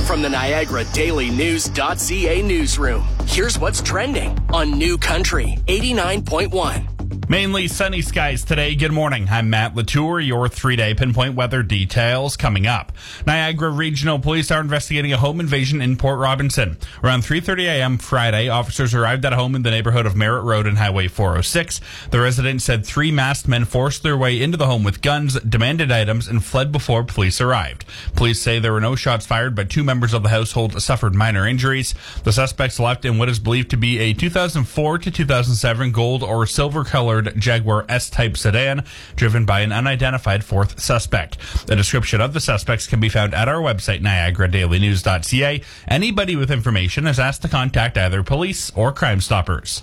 From the Niagara Daily News.ca newsroom, here's what's trending on New Country 89.1. Mainly sunny skies today. Good morning. I'm Matt Latour. Your 3-day pinpoint weather details coming up. Niagara Regional Police are investigating a home invasion in Port Robinson. Around 3:30 a.m. Friday, officers arrived at a home in the neighborhood of Merritt Road and Highway 406. The resident said 3 masked men forced their way into the home with guns, demanded items, and fled before police arrived. Police say there were no shots fired, but 2 members of the household suffered minor injuries. The suspects left in what is believed to be a 2004 to 2007 gold or silver colored Jaguar S-Type sedan driven by an unidentified 4th suspect. The description of the suspects can be found at our website, niagaradailynews.ca. Anybody with information is asked to contact either police or Crime Stoppers.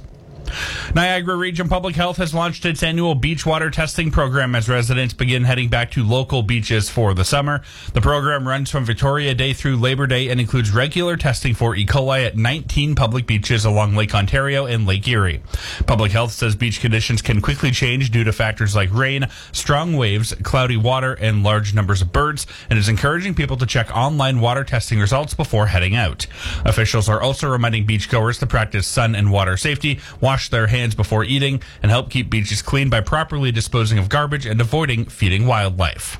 Niagara Region Public Health has launched its annual beach water testing program as residents begin heading back to local beaches for the summer. The program runs from Victoria Day through Labor Day and includes regular testing for E. coli at 19 public beaches along Lake Ontario and Lake Erie. Public Health says beach conditions can quickly change due to factors like rain, strong waves, cloudy water, and large numbers of birds, and is encouraging people to check online water testing results before heading out. Officials are also reminding beachgoers to practice sun and water safety, wash their hands before eating, and help keep beaches clean by properly disposing of garbage and avoiding feeding wildlife.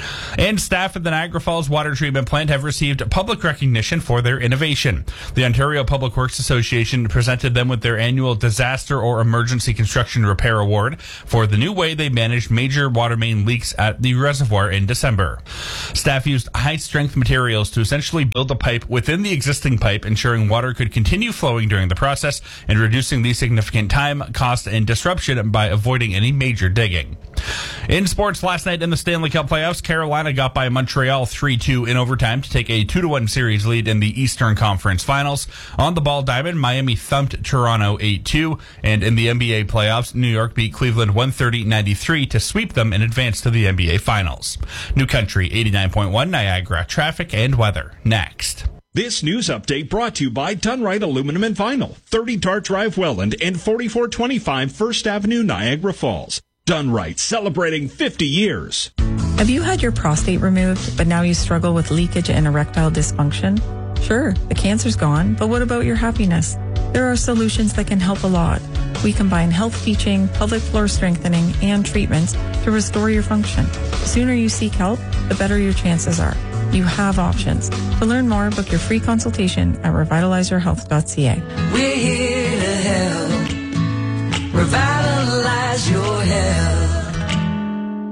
And staff at the Niagara Falls Water Treatment Plant have received public recognition for their innovation. The Ontario Public Works Association presented them with their annual Disaster or Emergency Construction Repair Award for the new way they managed major water main leaks at the reservoir in December. Staff used high-strength materials to essentially build a pipe within the existing pipe, ensuring water could continue flowing during the process and reducing the significant time, cost, and disruption by avoiding any major digging. In sports, last night in the Stanley Cup playoffs, Carolina got by Montreal 3-2 in overtime to take a 2-1 series lead in the Eastern Conference Finals. On the Ball Diamond, Miami thumped Toronto 8-2, and in the NBA playoffs, New York beat Cleveland 130-93 to sweep them and advance to the NBA Finals. New Country 89.1 Niagara traffic and weather next. This news update brought to you by Dunright Aluminum and Vinyl, 30 Dart Drive, Welland, and 4425 First Avenue, Niagara Falls. Dunright, celebrating 50 years. Have you had your prostate removed, but now you struggle with leakage and erectile dysfunction? Sure, the cancer's gone, but what about your happiness? There are solutions that can help a lot. We combine health teaching, pelvic floor strengthening, and treatments to restore your function. The sooner you seek help, the better your chances are. You have options. To learn more, book your free consultation at revitalizeyourhealth.ca. We're here to help. Revitalize your health.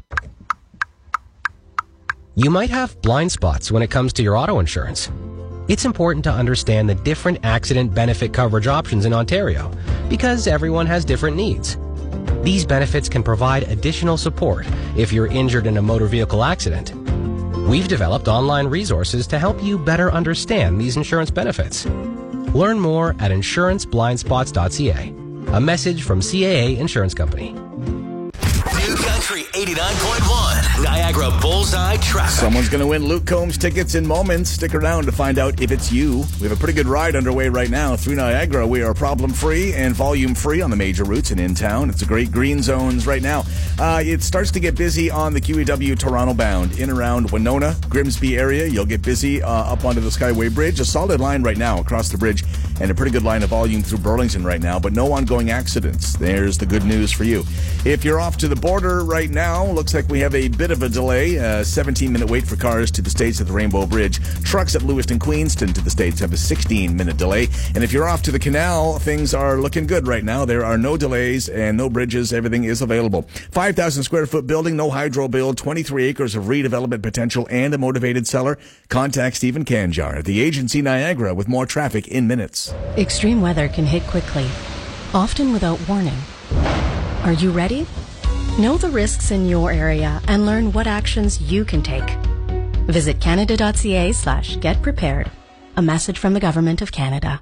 You might have blind spots when it comes to your auto insurance. It's important to understand the different accident benefit coverage options in Ontario because everyone has different needs. These benefits can provide additional support if you're injured in a motor vehicle accident. We've developed online resources to help you better understand these insurance benefits. Learn more at insuranceblindspots.ca. A message from CAA Insurance Company. New Country 89.1 Niagara Bullseye Traffic. Someone's going to win Luke Combs tickets in moments. Stick around to find out if it's you. We have a pretty good ride underway right now through Niagara. We are problem-free and volume-free on the major routes and in town. It's a great green zones right now. It starts to get busy on the QEW Toronto bound. In around Winona, Grimsby area, you'll get busy up onto the Skyway Bridge. A solid line right now across the bridge and a pretty good line of volume through Burlington right now, but no ongoing accidents. There's the good news for you. If you're off to the border right now, looks like we have a bit of a delay. 17-minute wait for cars to the States at the Rainbow Bridge. Trucks at Lewiston, Queenston to the States have a 16-minute delay. And if you're off to the canal, things are looking good right now. There are no delays and no bridges. Everything is available. 5,000 square foot building, no hydro build, 23 acres of redevelopment potential, and a motivated seller. Contact Stephen Kanjar at the Agency Niagara with more traffic in minutes. Extreme weather can hit quickly, often without warning. Are you ready? Know the risks in your area and learn what actions you can take. Visit canada.ca/getprepared. A message from the Government of Canada.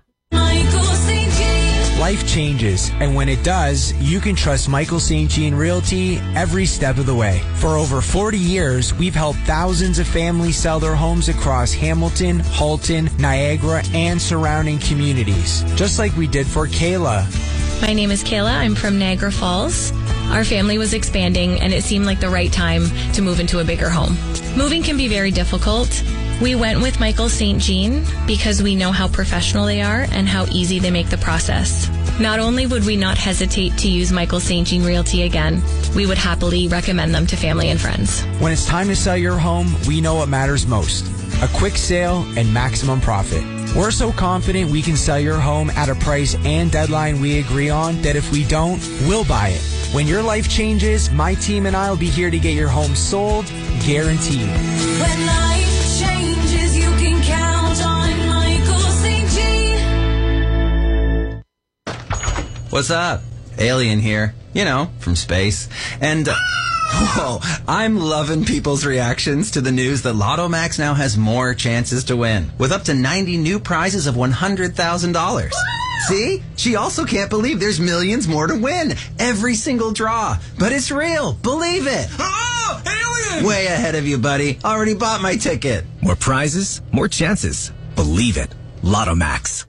Life changes, and when it does, you can trust Michael St. Jean Realty every step of the way. For over 40 years, we've helped thousands of families sell their homes across Hamilton, Halton, Niagara, and surrounding communities, just like we did for Kayla. My name is Kayla. I'm from Niagara Falls. Our family was expanding, and it seemed like the right time to move into a bigger home. Moving can be very difficult. We went with Michael St. Jean because we know how professional they are and how easy they make the process. Not only would we not hesitate to use Michael St. Jean Realty again, we would happily recommend them to family and friends. When it's time to sell your home, we know what matters most: a quick sale and maximum profit. We're so confident we can sell your home at a price and deadline we agree on that if we don't, we'll buy it. When your life changes, my team and I will be here to get your home sold, guaranteed. When life changes, you can count on Michael St. Jean. What's up? Alien here. You know, from space. And, whoa, I'm loving people's reactions to the news that Lotto Max now has more chances to win, with up to 90 new prizes of $100,000. See? She also can't believe there's millions more to win. Every single draw. But it's real. Believe it. Oh, alien! Way ahead of you, buddy. Already bought my ticket. More prizes, more chances. Believe it. Lotto Max.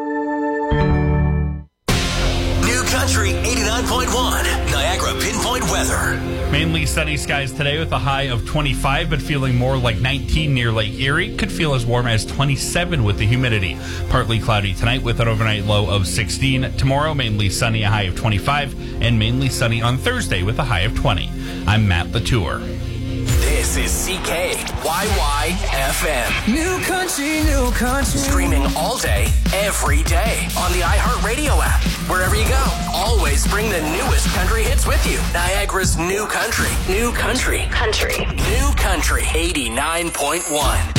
New Country 89.1, Niagara Pinpoint Weather. Mainly sunny skies today with a high of 25, but feeling more like 19 near Lake Erie. Could feel as warm as 27 with the humidity. Partly cloudy tonight with an overnight low of 16. Tomorrow, mainly sunny, a high of 25, and mainly sunny on Thursday with a high of 20. I'm Matt Latour. This is CKYY-FM. New country, new country. Streaming all day, every day on the iHeartRadio app. Wherever you go, always bring the newest country hits with you. Niagara's new country. New country. Country. New country 89.1.